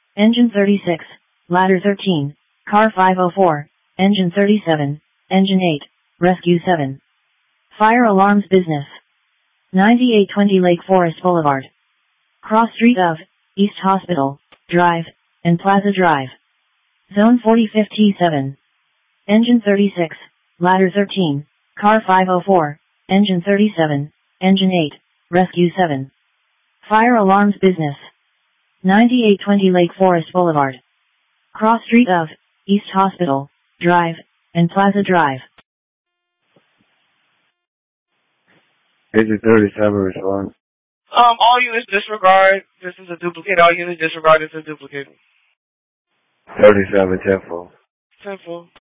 Engine 36, Ladder 13, Car 504, Engine 37, Engine 8, Rescue 7. Fire alarms business. 9820 Lake Forest Boulevard. Cross street of East Hospital Drive and Plaza Drive. Zone 4057. Engine 36, Ladder 13, Car 504, Engine 37, Engine 8, Rescue 7. Fire alarms business. 9820 Lake Forest Boulevard. Cross street of East Hospital Drive and Plaza Drive. Engine 37 response. All units disregard. This is a duplicate. All units disregard. This is a duplicate. 37 10-4. 10-4.